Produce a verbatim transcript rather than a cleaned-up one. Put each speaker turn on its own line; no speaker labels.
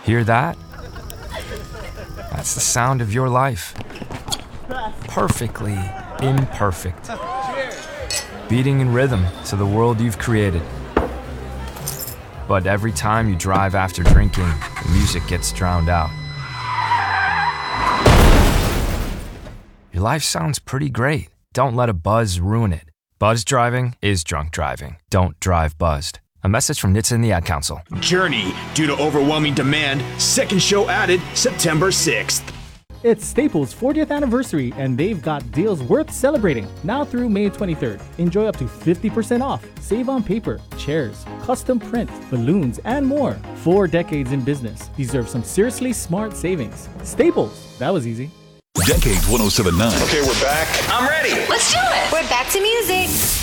Hear that? That's the sound of your life. Perfectly imperfect. Beating in rhythm to the world you've created. But every time you drive after drinking, the music gets drowned out. Your life sounds pretty great. Don't let a buzz ruin it. Buzz driving is drunk driving. Don't drive buzzed. A message from N H T S A and the Ad Council.
Journey, due to overwhelming demand, second show added September sixth.
It's Staples' fortieth anniversary, and they've got deals worth celebrating now through May twenty-third. Enjoy up to fifty percent off. Save on paper, chairs, custom print, balloons, and more. Four decades in business deserve some seriously smart savings. Staples, that was easy.
Decades one oh seven point nine.
Okay, we're back. I'm ready.
Let's do it.
We're back to music.